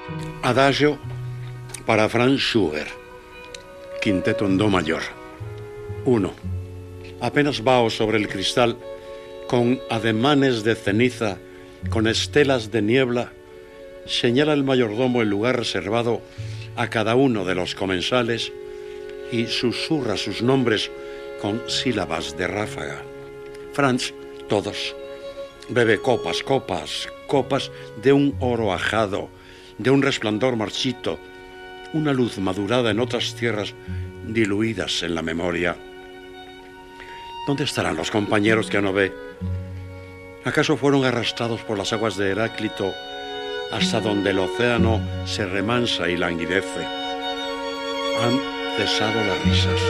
Adagio para Franz Schubert, quinteto en do mayor. 1. Apenas vaho sobre el cristal, con ademanes de ceniza, con estelas de niebla, señala el mayordomo el lugar reservado a cada uno de los comensales y susurra sus nombres con sílabas de ráfaga. Franz, todos. Bebe copas, copas, copas de un oro ajado, de un resplandor marchito, una luz madurada en otras tierras diluidas en la memoria. ¿Dónde estarán los compañeros que no ve? ¿Acaso fueron arrastrados por las aguas de Heráclito hasta donde el océano se remansa y languidece? Han cesado las risas.